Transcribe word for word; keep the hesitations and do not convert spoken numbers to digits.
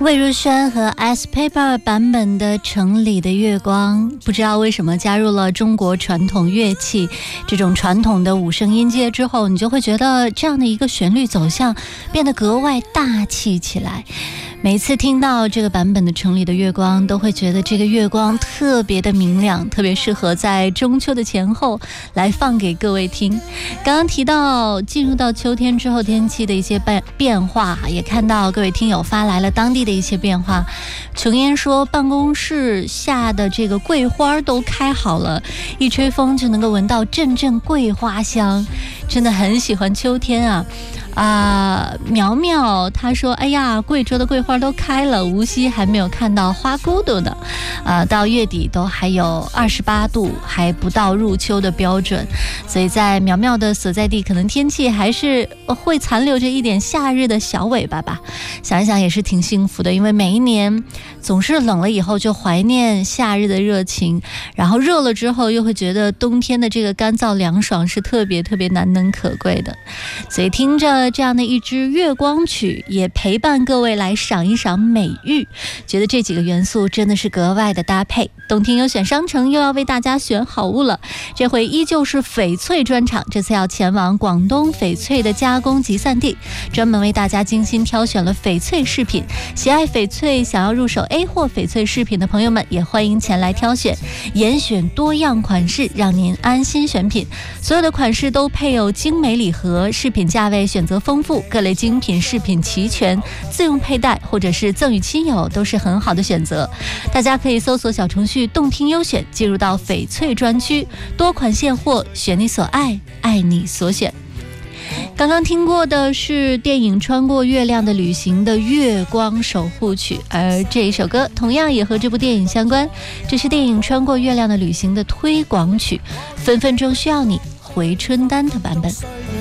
魏如萱和 S Paper 版本的《城里的月光》，不知道为什么加入了中国传统乐器这种传统的五声音阶之后，你就会觉得这样的一个旋律走向变得格外大气起来。每次听到这个版本的《城里的月光》，都会觉得这个月光特别的明亮，特别适合在中秋的前后来放给各位听。刚刚提到进入到秋天之后天气的一些变变化，也看到各位听友发来了当地的一些变化。琼烟说办公室下的这个桂花都开好了，一吹风就能够闻到阵阵桂花香，真的很喜欢秋天啊。啊、呃，苗苗他说：“哎呀，贵州的桂花都开了，无锡还没有看到花骨朵呢。啊、呃，到月底都还有二十八度，还不到入秋的标准，所以在苗苗的所在地，可能天气还是会残留着一点夏日的小尾巴吧。想一想也是挺幸福的，因为每一年总是冷了以后就怀念夏日的热情，然后热了之后又会觉得冬天的这个干燥凉爽是特别特别难能可贵的。所以听着这样的一支月光曲，也陪伴各位来赏一赏美玉，觉得这几个元素真的是格外的搭配。动听优选商城又要为大家选好物了，这回依旧是翡翠专场，这次要前往广东翡翠的加工集散地，专门为大家精心挑选了翡翠饰品。喜爱翡翠想要入手 A 货翡翠饰品的朋友们，也欢迎前来挑选，严选多样款式，让您安心选品。所有的款式都配有精美礼盒，饰品价位选择丰富，各类精品饰品齐全，自用佩戴或者是赠与亲友都是很好的选择。大家可以搜索小程序动听优选，进入到翡翠专区，多款现货，选你所爱，爱你所选。刚刚听过的是电影《穿过月亮的旅行》的月光守护曲，而这一首歌同样也和这部电影相关，这是电影《穿过月亮的旅行》的推广曲，分分钟需要你回春丹的版本。